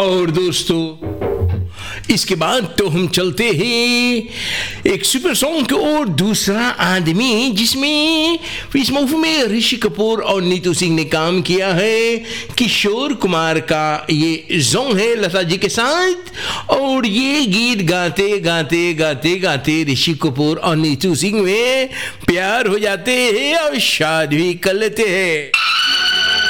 और दोस्तों इसके बाद तो हम चलते हैं एक सुपर सॉन्ग की ओर, दूसरा आदमी, जिसमें इस मूवी में ऋषि कपूर और नीतू सिंह ने काम किया है। किशोर कुमार का ये सॉन्ग है लता जी के साथ, और ये गीत गाते गाते गाते गाते ऋषि कपूर और नीतू सिंह में प्यार हो जाते हैं और शादी भी कर लेते हैं।